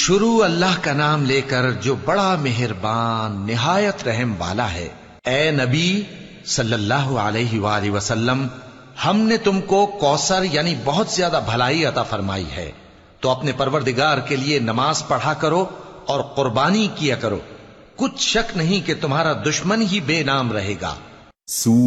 शुरू अल्लाह का नाम लेकर जो बड़ा मेहरबान निहायत रहम वाला है। ए नबी सल्लल्लाहु अलैहि वसल्लम, हमने तुमको कौसर यानी बहुत ज्यादा भलाई अता फरमाई है, तो अपने परवरदिगार के लिए नमाज पढ़ा करो और कुर्बानी किया करो। कुछ शक नहीं कि तुम्हारा दुश्मन ही बेनाम रहेगा।